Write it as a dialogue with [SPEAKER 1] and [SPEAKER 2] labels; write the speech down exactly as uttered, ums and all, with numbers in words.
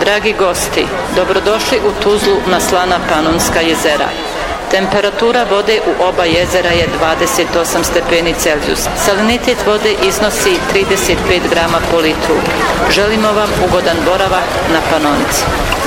[SPEAKER 1] Dragi gosti, dobrodošli u Tuzlu na slana Panonska jezera. Temperatura vode u oba jezera je dvadeset osam stepeni Celzijusa. Salinitet vode iznosi trideset pet grama po litru. Želimo vam ugodan boravak na Panonci.